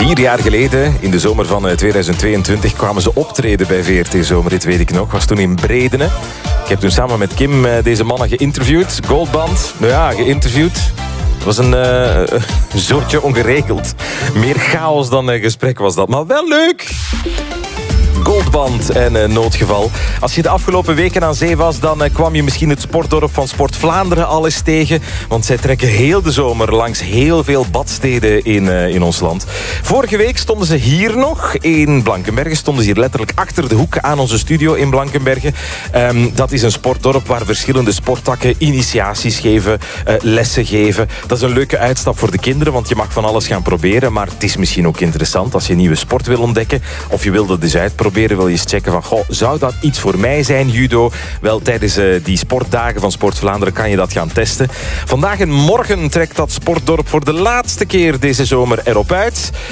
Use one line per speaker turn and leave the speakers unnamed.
4 jaar geleden, in de zomer van 2022, kwamen ze optreden bij VRT Zomerrit, weet ik nog. Was toen in Bredene. Ik heb toen samen met Kim deze mannen geïnterviewd. Goldband, nou ja, geïnterviewd. Het was een zootje ongeregeld. Meer chaos dan een gesprek was dat, maar wel leuk. Goldband en Noodgeval. Als je de afgelopen weken aan zee was, dan kwam je misschien het sportdorp van Sport Vlaanderen al eens tegen. Want zij trekken heel de zomer langs heel veel badsteden in ons land. Vorige week stonden ze hier nog in Blankenberge. Stonden ze hier letterlijk achter de hoek aan onze studio in Blankenberge. Dat is een sportdorp waar verschillende sporttakken initiaties geven, lessen geven. Dat is een leuke uitstap voor de kinderen, want je mag van alles gaan proberen. Maar het is misschien ook interessant als je nieuwe sport wil ontdekken. Of je wil dat dus uitproberen. Wil je eens checken van, goh, zou dat iets voor mij zijn, judo? Wel, tijdens die sportdagen van Sport Vlaanderen kan je dat gaan testen. Vandaag en morgen trekt dat sportdorp voor de laatste keer deze zomer erop uit.